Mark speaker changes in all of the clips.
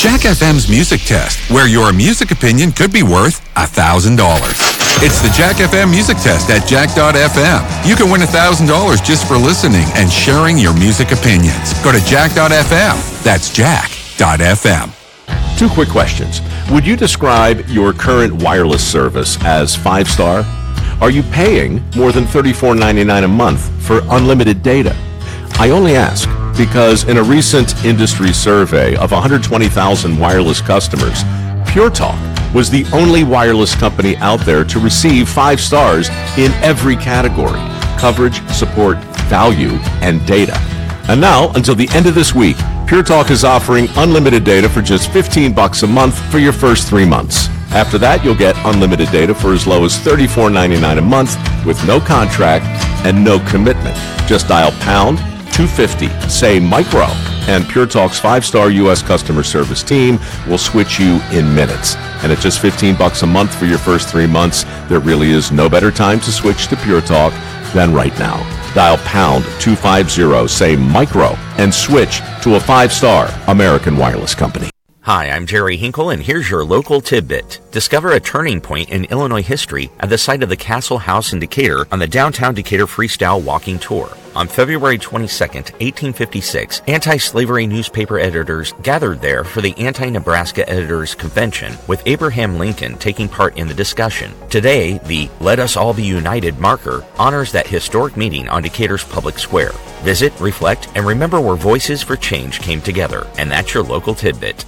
Speaker 1: Jack FM's Music Test, where your music opinion could be worth $1,000. It's the Jack FM Music Test at jack.fm. You can win $1,000 just for listening and sharing your music opinions. Go to jack.fm. That's jack.fm.
Speaker 2: 2 quick questions. Would you describe your current wireless service as 5-star? Are you paying more than $34.99 a month for unlimited data? I only ask because in a recent industry survey of 120,000 wireless customers, Pure Talk was the only wireless company out there to receive 5 stars in every category: coverage, support, value, and data. And now, until the end of this week, Pure Talk is offering unlimited data for just $15 a month for your first 3 months. After that, you'll get unlimited data for as low as $34.99 a month with no contract and no commitment. Just dial pound 250, say micro, and Pure Talk's 5-star U.S. customer service team will switch you in minutes. And at just $15 a month for your first 3 months, there really is no better time to switch to Pure Talk than right now. Dial pound 250, say micro, and switch to a 5-star American wireless company.
Speaker 3: Hi, I'm Jerry Hinkle, and here's your local tidbit. Discover a turning point in Illinois history at the site of the Castle House in Decatur on the Downtown Decatur Freestyle Walking Tour. On February 22, 1856, anti-slavery newspaper editors gathered there for the Anti-Nebraska Editors Convention, with Abraham Lincoln taking part in the discussion. Today, the Let Us All Be United marker honors that historic meeting on Decatur's public square. Visit, reflect, and remember where Voices for Change came together. And that's your local tidbit.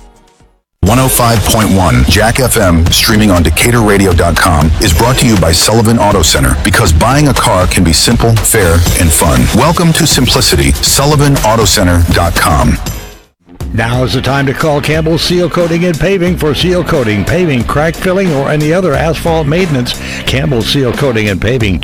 Speaker 4: 105.1 Jack FM, streaming on DecaturRadio.com, is brought to you by Sullivan Auto Center, because buying a car can be simple, fair, and fun. Welcome to simplicity. SullivanAutoCenter.com.
Speaker 5: Now is the time to call Campbell Seal Coating and Paving for seal coating, paving, crack filling, or any other asphalt maintenance. Campbell Seal Coating and Paving,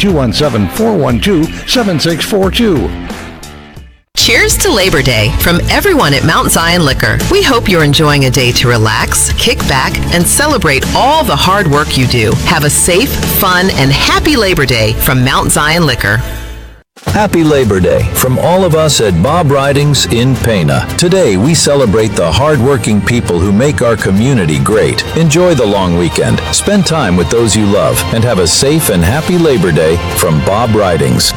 Speaker 5: 217-412-7642.
Speaker 6: Cheers to Labor Day from everyone at Mount Zion Liquor. We hope you're enjoying a day to relax, kick back, and celebrate all the hard work you do. Have a safe, fun, and happy Labor Day from Mount Zion Liquor.
Speaker 7: Happy Labor Day from all of us at Bob Ridings in Pana. Today we celebrate the hard-working people who make our community great. Enjoy the long weekend, spend time with those you love, and have a safe and happy Labor Day from Bob Ridings.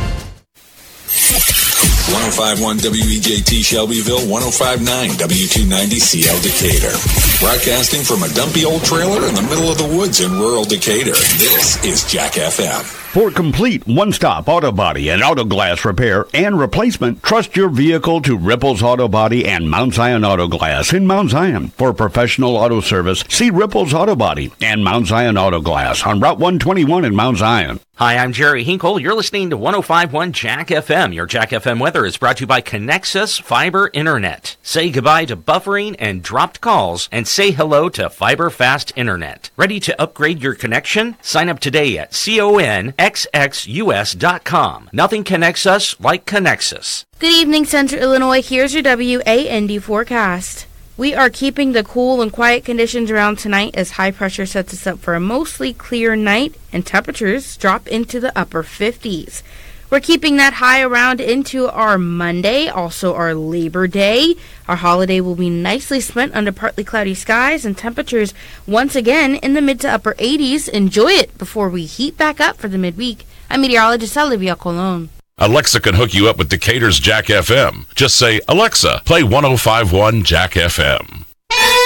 Speaker 8: 105.1 WEJT Shelbyville, 105.9 W290 CL Decatur. Broadcasting from a dumpy old trailer in the middle of the woods in rural Decatur. This is Jack FM.
Speaker 9: For complete one-stop auto body and auto glass repair and replacement, trust your vehicle to Ripples Auto Body and Mount Zion Auto Glass in Mount Zion. For professional auto service, see Ripples Auto Body and Mount Zion Auto Glass on Route 121 in Mount Zion.
Speaker 3: Hi, I'm Jerry Hinkle. You're listening to 105.1 Jack FM. Your Jack FM weather is brought to you by Connexus Fiber Internet. Say goodbye to buffering and dropped calls and say hello to Fiber Fast Internet. Ready to upgrade your connection? Sign up today at conxus.com. Nothing connects us like Connexus.
Speaker 10: Good evening, Central Illinois. Here's your WAND forecast. We are keeping the cool and quiet conditions around tonight as high pressure sets us up for a mostly clear night and temperatures drop into the upper 50s. We're keeping that high around into our Monday, also our Labor Day. Our holiday will be nicely spent under partly cloudy skies and temperatures once again in the mid to upper 80s. Enjoy it before we heat back up for the midweek. I'm meteorologist Olivia Colon.
Speaker 11: Alexa can hook you up with Decatur's Jack FM. Just say, Alexa, play 105.1 Jack FM.